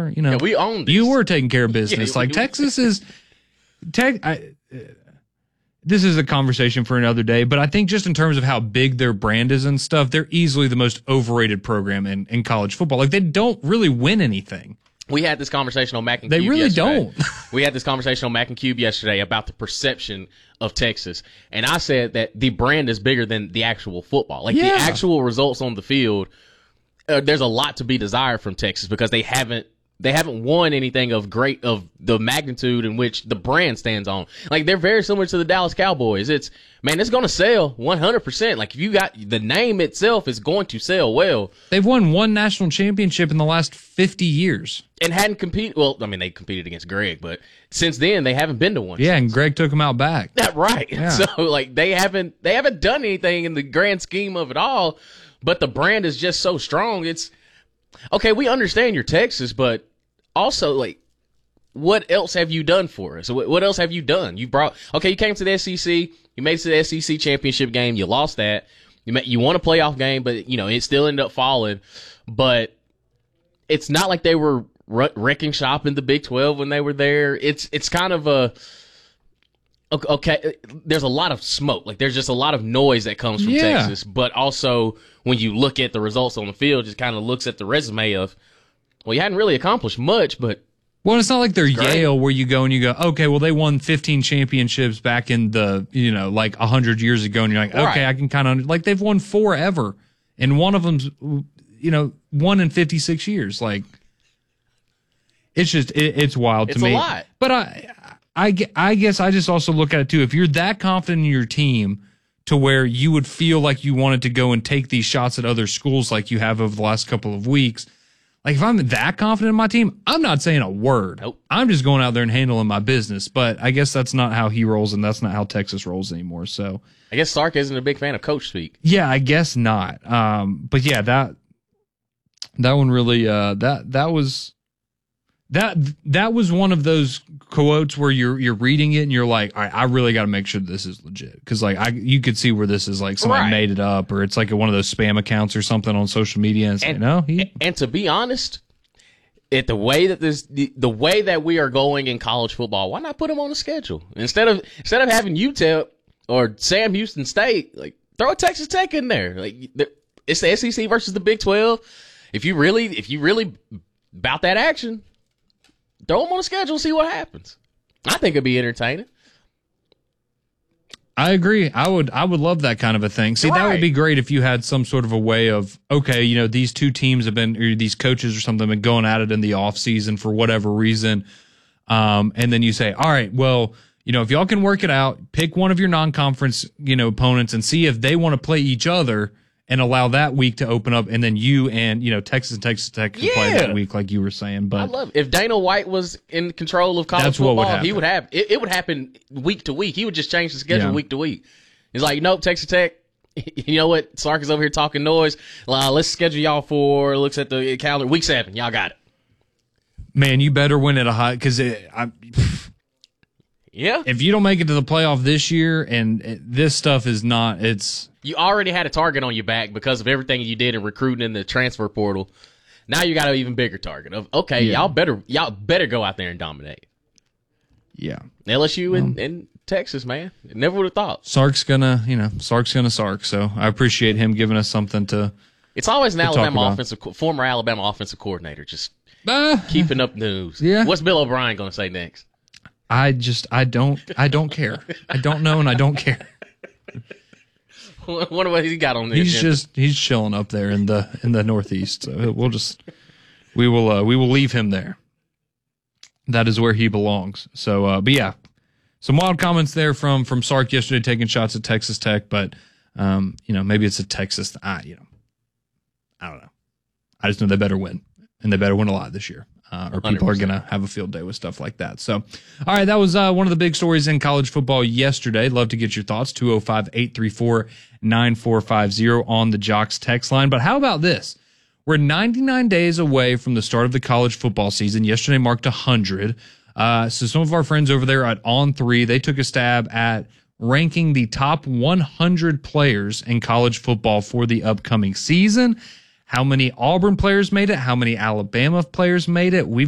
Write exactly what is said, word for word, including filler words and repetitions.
were, you know, yeah, we own this. You were taking care of business. Yeah, like we, Texas is, tech. I, uh, this is a conversation for another day, but I think just in terms of how big their brand is and stuff, they're easily the most overrated program in, in college football. Like they don't really win anything. We had this conversation on Mac and They Cube really yesterday. don't. We had this conversation on Mac and Cube yesterday about the perception of Texas. And I said that the brand is bigger than the actual football. Like Yeah. the actual results on the field, uh, there's a lot to be desired from Texas because they haven't they haven't won anything of great of the magnitude in which the brand stands on. Like they're very similar to the Dallas Cowboys. It's man, it's going to sell one hundred percent. Like if you got the name itself is going to sell well. They've won one national championship in the last fifty years. And hadn't competed. Well, I mean, they competed against Greg, but since then they haven't been to one. Yeah, and Greg took them out back. That right. Yeah. So like they haven't they haven't done anything in the grand scheme of it all, but the brand is just so strong. It's okay. We understand you're Texas, but also like, what else have you done for us? What, what else have you done? You brought okay. You came to the S E C. You made it to the S E C championship game. You lost that. You met, you won a playoff game, but you know it still ended up falling. But it's not like they were wrecking shop in the Big twelve when they were there. It's it's kind of a okay. There's a lot of smoke. Like there's just a lot of noise that comes from Yeah. Texas. But also when you look at the results on the field, just kind of looks at the resume of well, you hadn't really accomplished much, but. Well, it's not like they're great. Yale where you go and you go, okay, well, they won fifteen championships back in the, you know, like one hundred years ago. And you're like, okay, Right. I can kind of, like, they've won four ever. And one of them's, you know, one in fifty-six years. Like, it's just, it, it's wild It's to me. a lot. But I, I, gue- I guess I just also look at it, too. If you're that confident in your team to where you would feel like you wanted to go and take these shots at other schools like you have over the last couple of weeks, like, if I'm that confident in my team, I'm not saying a word. Nope. I'm just going out there and handling my business. But I guess that's not how he rolls, and that's not how Texas rolls anymore. So, I guess Sark isn't a big fan of coach speak. yeah, I guess not. Um, but yeah, that that one really uh, that that was that that was one of those quotes where you're you're reading it and you're like, all right, I really got to make sure this is legit because like I you could see where this is like somebody Right. made it up or it's like one of those spam accounts or something on social media and say, And- no, he. And to be honest, at the way that this, the, the way that we are going in college football, why not put them on the schedule instead of instead of having U T E P or Sam Houston State? Like throw a Texas Tech in there. Like the, it's the S E C versus the Big twelve. If you really, if you really about that action, throw them on the schedule, see what happens. I think it'd be entertaining. I agree. I would I would love that kind of a thing. See, that would Right. be great if you had some sort of a way of, okay, you know, these two teams have been, or these coaches or something have been going at it in the off season for whatever reason. Um, and then you say, all right, well, you know, if y'all can work it out, pick one of your non-conference, you know, opponents and see if they want to play each other and allow that week to open up. And then you and, you know, Texas and Texas Tech can play Yeah. that week like you were saying. I But love it. If Dana White was in control of college That's what would football, he happen. would have it, it would happen week to week. He would just change the schedule Yeah. week to week. He's like, nope, Texas Tech. You know what? Sark is over here talking noise. Uh, let's schedule y'all for looks at the calendar week seven. Y'all got it. man, you better win at a high, because I. Yeah. If you don't make it to the playoff this year, and it, this stuff is not, it's You already had a target on your back because of everything you did in recruiting in the transfer portal. Now you got an even bigger target of okay, Yeah. y'all better y'all better go out there and dominate. yeah. L S U and, and Texas, man. Never would have thought. Sark's gonna, you know, Sark's gonna Sark. So I appreciate him giving us something to It's always an talk Alabama about. offensive co- former Alabama offensive coordinator just uh, keeping up news. Yeah. What's Bill O'Brien going to say next? I just, I don't, I don't care. I don't know, and I don't care. Wonder what he got on there. He's just, he's chilling up there in the in the Northeast. So we'll just, we will, uh, we will leave him there. That is where he belongs. So, uh, but yeah, some wild comments there from from Sark yesterday, taking shots at Texas Tech. But um, you know, maybe it's a Texas. I, you know, I don't know. I just know they better win, and they better win a lot this year, uh, or people one hundred percent. are going to have a field day with stuff like that. So, all right, that was uh, one of the big stories in college football yesterday. Love to get your thoughts. two oh five, eight three four, nine four five oh on the Jocks text line. But how about this? We're ninety-nine days away from the start of the college football season. Yesterday marked one hundred. Uh, so some of our friends over there at On three, they took a stab at ranking the top one hundred players in college football for the upcoming season. How many Auburn players made it? How many Alabama players made it? We've